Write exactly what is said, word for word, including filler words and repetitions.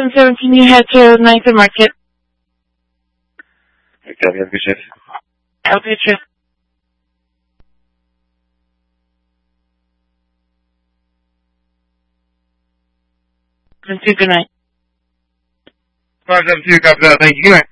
seven seventeen, you head to ninth and Market. Okay, have a good shift. Have a good shift. Good night. five seven two, copy that. Thank you. Good night.